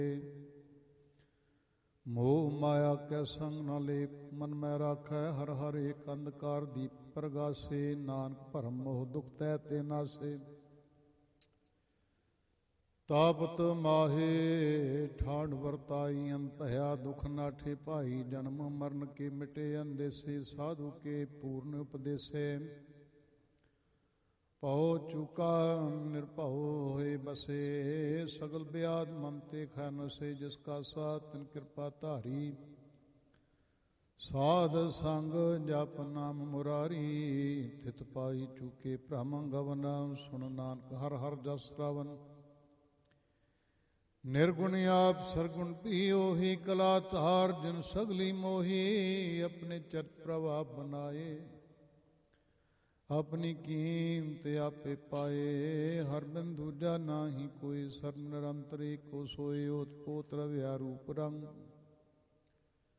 ਮੋਹ ਮਾਇਆ ਕੈ ਸੰਗ ਨ ਲੇਪ, ਮਨ ਮੈਂ ਰਾਖੈ ਹਰ ਹਰ ਏਕ। ਅੰਧਕਾਰ ਦੀਪ ਪ੍ਰਗਾਸੇ, ਨਾਨਕ ਭਰਮ ਮੋਹ ਦੁਖ ਤੈ ਤੇ ਨਾਸੇ। ਤਾਪਤ ਮਾਹੇ ਠਾੜ ਵਰਤਾਈ, ਅੰਤ ਭਇਆ ਦੁਖ ਨਾਠੇ ਭਾਈ। ਜਨਮ ਮਰਨ ਕੇ ਮਿਟੇ ਅੰਦੇਸੇ, ਸਾਧੂ ਕੇ ਪੂਰਨ ਉਪਦੇਸੇ। ਭਉ ਚੁਕਾ ਨਿਰਭਉ ਹੋਏ ਬਸੇ, ਸਗਲ ਬਿਆਦ ਮਨ ਤੇ ਖੈ ਨਸੇ। ਜਿਸ ਕਾ ਸਾਥ ਤਿਨ ਕਿਰਪਾ ਧਾਰੀ, ਸਾਧ ਸੰਗ ਜਪ ਨਾਮ ਮੁਰਾਰੀ। ਥਿਤ ਪਾਈ ਚੁਕੇ ਭ੍ਰਮ ਗਵਨ, ਸੁਣ ਨਾਨਕ ਹਰ ਹਰ ਜਸ ਸ਼ਰਵਨ। ਨਿਰਗੁਣ ਆਪ ਸਰਗੁਣ ਭੀ ਉਹੀ, ਕਲਾ ਧਾਰ ਜਿਨ ਸਗਲੀ ਮੋਹੀ। ਆਪਣੇ ਚਰਤ ਪ੍ਰਭਾਵ ਬਨਾਏ, ਆਪਣੀ ਕੀਮਤ ਆਪੇ ਪਾਏ। ਹਰ ਬਿਨ ਦੂਜਾ ਨਾਹੀ ਕੋਈ, ਸਰਨ ਨਿਰੰਤਰ ਏਕੋ ਸੋਏ। ਓਤ ਪੋਤ ਰਵਿਆ ਰੂਪ ਰੰਗ,